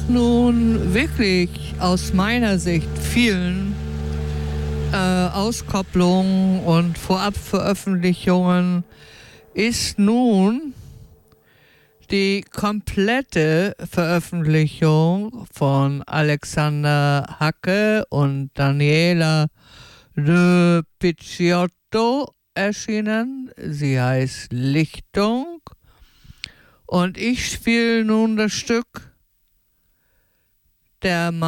nun wirklich aus meiner Sicht vielen Auskopplungen und Vorabveröffentlichungen ist nun die komplette Veröffentlichung von Alexander Hacke und Daniela de Picciotto erschienen. Sie heißt Lichtung. Und ich spiele nun das Stück Der